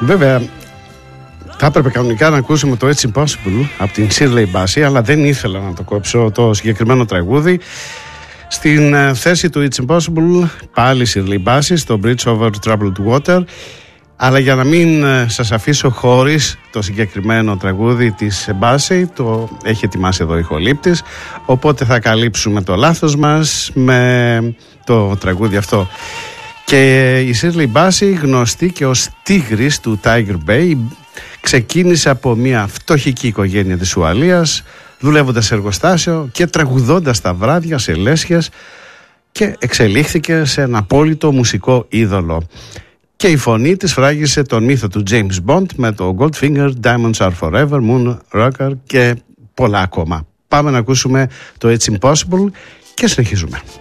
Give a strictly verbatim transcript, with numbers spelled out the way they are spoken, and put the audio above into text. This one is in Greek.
Βέβαια, θα έπρεπε κανονικά να ακούσουμε το It's Impossible από την Shirley Bassey, αλλά δεν ήθελα να το κόψω το συγκεκριμένο τραγούδι. Στην uh, θέση του It's Impossible πάλι Shirley Bassey στο Bridge Over Troubled Water. Αλλά για να μην uh, σας αφήσω χωρίς το συγκεκριμένο τραγούδι της Bassey, το έχει ετοιμάσει εδώ η ηχολήπτης, οπότε θα καλύψουμε το λάθος μας με το τραγούδι αυτό. Και η Shirley Bassey, γνωστή και ως τίγρης του Tiger Bay, ξεκίνησε από μια φτωχική οικογένεια της Ουαλίας, δουλεύοντας σε εργοστάσιο και τραγουδώντας τα βράδια σε λέσχες, και εξελίχθηκε σε ένα απόλυτο μουσικό είδωλο. Και η φωνή της φράγισε τον μύθο του James Bond με το Goldfinger, Diamonds Are Forever, Moon Rocker και πολλά ακόμα. Πάμε να ακούσουμε το It's Impossible και συνεχίζουμε.